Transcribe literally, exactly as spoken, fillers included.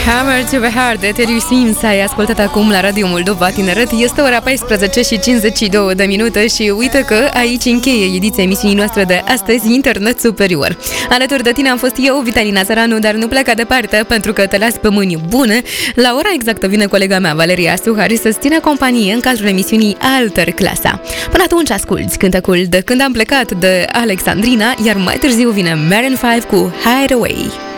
Hammer to the Heart de Terry Sims ai ascultat acum la Radio Moldova Tineret. Este ora paisprezece și cincizeci și două de minute și uite că aici încheie ediția emisiunii noastre de astăzi, Internet Superior. Alături de tine am fost eu, Vitalina Țăranu, dar nu pleca departe pentru că te las pe mâini bune. La ora exactă vine colega mea, Valeria Suhari, să-ți țină companie în cadrul emisiunii Alter Clasa. Până atunci asculți cântecul De când am plecat de Alexandrina, iar mai târziu vine Maroon five cu Hideaway.